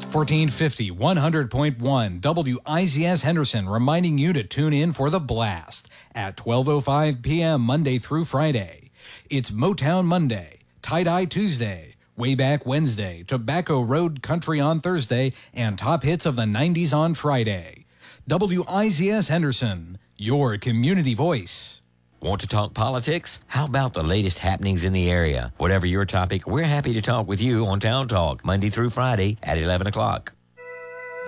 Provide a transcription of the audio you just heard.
1450, 100.1 WIZS Henderson reminding you to tune in for The Blast at 12:05 p.m. Monday through Friday. It's Motown Monday, Tie-Dye Tuesday, Way Back Wednesday, Tobacco Road Country on Thursday, and Top Hits of the 90s on Friday. WIZS Henderson, your community voice. Want to talk politics? How about the latest happenings in the area? Whatever your topic, we're happy to talk with you on Town Talk, Monday through Friday at 11 o'clock.